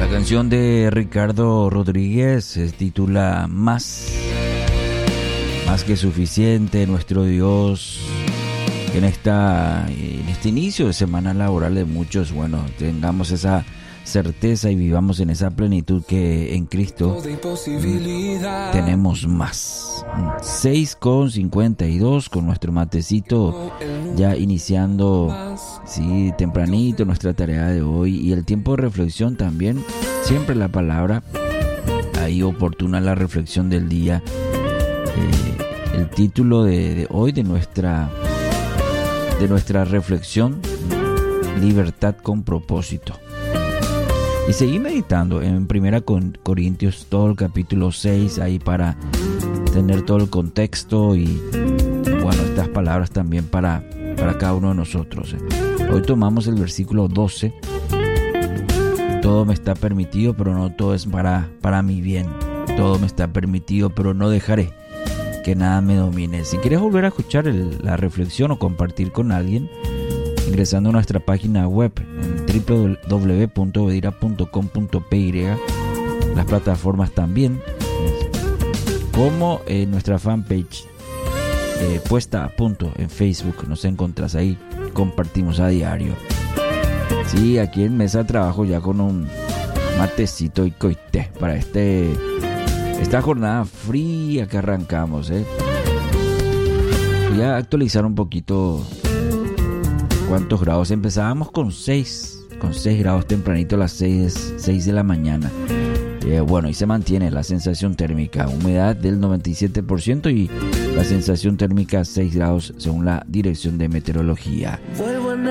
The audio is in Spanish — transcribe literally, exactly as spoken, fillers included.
La canción de Ricardo Rodríguez se titula Más, más que suficiente, nuestro Dios. En, esta, en este inicio de semana laboral de muchos, bueno, tengamos esa certeza y vivamos en esa plenitud que en Cristo tenemos más. seis con cincuenta y dos con nuestro matecito ya iniciando, sí, tempranito nuestra tarea de hoy y el tiempo de reflexión también. Siempre la palabra, ahí oportuna la reflexión del día. Eh, el título de, de hoy de nuestra de nuestra reflexión: libertad con propósito. Y seguí meditando en Primera Corintios, todo el capítulo seis, ahí para tener todo el contexto y, bueno, estas palabras también para, para cada uno de nosotros. Hoy tomamos el versículo doce. Todo me está permitido, pero no todo es para, para mi bien. Todo me está permitido, pero no dejaré que nada me domine. Si quieres volver a escuchar el, la reflexión o compartir con alguien, ingresando a nuestra página web en doble u doble u doble u punto bedira punto com punto pe y, las plataformas también, como en nuestra fanpage eh, puesta a punto en Facebook, nos encontrás ahí, compartimos a diario. Sí, aquí en mesa de trabajo ya con un matecito y coité para este esta jornada fría que arrancamos. eh. Voy a actualizar un poquito cuántos grados. Empezábamos con seis, con seis grados tempranito a las seis de la mañana. Eh, bueno, y se mantiene la sensación térmica, humedad del noventa y siete por ciento y la sensación térmica seis grados según la Dirección de Meteorología.